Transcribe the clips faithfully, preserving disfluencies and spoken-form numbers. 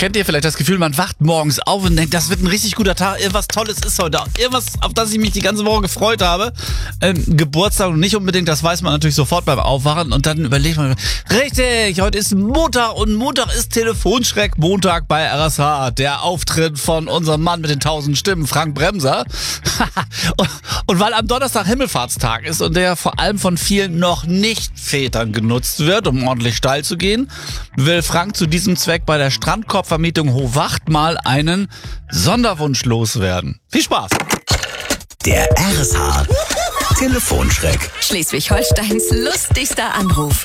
Kennt ihr vielleicht das Gefühl, man wacht morgens auf und denkt, das wird ein richtig guter Tag, irgendwas Tolles ist heute, irgendwas, auf das ich mich die ganze Woche gefreut habe. Ähm, Geburtstag und nicht unbedingt, das weiß man natürlich sofort beim Aufwachen und dann überlegt man, richtig, heute ist Montag und Montag ist Telefonschreck Montag bei R S H, der Auftritt von unserem Mann mit den tausend Stimmen, Frank Bremser. und, und weil am Donnerstag Himmelfahrtstag ist und der vor allem von vielen noch nicht Vätern genutzt wird, um ordentlich steil zu gehen, will Frank zu diesem Zweck bei der Strandkorbvermietung Hohwacht mal einen Sonderwunsch loswerden. Viel Spaß! Der R S H Telefonschreck. Schleswig-Holsteins lustigster Anruf.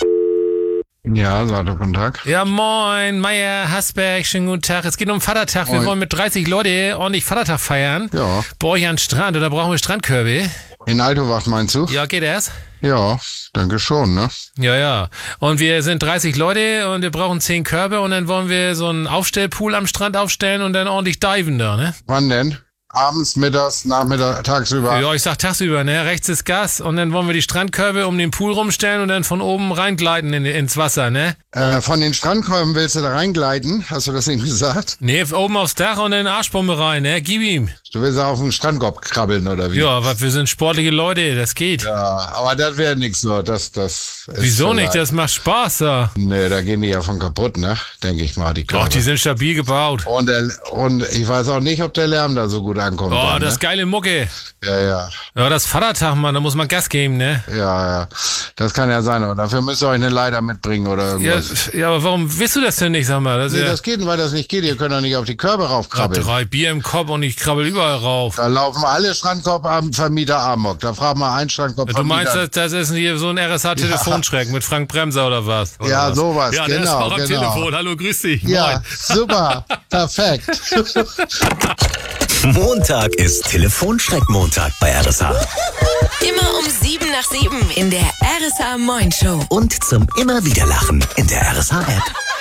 Ja, Sato, guten Tag. Ja, moin, Meier, Hasberg, schönen guten Tag. Es geht um Vatertag. Wir Moin. wollen mit dreißig Leute ordentlich Vatertag feiern. Ja. Bei euch an den Strand, oder brauchen wir Strandkörbe? In Altowacht meinst du? Ja, geht das? Ja, denke schon, ne? Ja, ja. Und wir sind dreißig Leute und wir brauchen zehn Körbe und dann wollen wir so einen Aufstellpool am Strand aufstellen und dann ordentlich diven da, ne? Wann denn? Abends, mittags, Nachmittag, tagsüber? Ja, ich sag tagsüber, ne? Rechts ist Gas und dann wollen wir die Strandkörbe um den Pool rumstellen und dann von oben reingleiten in, ins Wasser, ne? Äh, von den Strandkolben willst du da reingleiten? Hast du das eben gesagt? Ne, oben aufs Dach und dann Arschbombe rein, ne? Gib ihm. Du willst auf den Strandkorb krabbeln, oder wie? Ja, was, wir sind sportliche Leute, das geht. Ja, aber das wäre nichts nur, das, das ist Wieso vielleicht- nicht? Das macht Spaß, da. Nee, da gehen die ja von kaputt, ne? Denke ich mal, die Doch, Körbe. die sind stabil gebaut. und, der, und ich weiß auch nicht, ob der Lärm da so gut ankommt. Oh, dann, das ne? ist geile Mucke. Ja, ja, Ja, das Vatertag, Mann, da muss man Gas geben, ne? ja, ja. Das kann ja sein, aber dafür müsst ihr euch eine Leiter mitbringen oder Ja, irgendwas. ja, aber warum willst du das denn nicht, sag mal? Das ist Nee, ja das geht, weil das nicht geht. Ihr könnt doch nicht auf die Körbe raufkrabbeln. drei Bier im Kopf und ich krabbel überall rauf. Da laufen alle Strandkorbvermieter amok. Da fragt mal einen Du Strandkorbvermieter. meinst, das, das ist hier so ein R S H-Telefonschreck mit Frank Bremser oder was? Oder Ja, was? sowas, Ja, der ist genau, auch am genau. Telefon. Hallo, grüß dich. Ja, Moin. super, perfekt. Montag ist Telefonschreck-Montag bei R S H. Immer um sieben nach sieben in der R S H Moin Show. Und zum immer wieder Lachen in der R S H-App.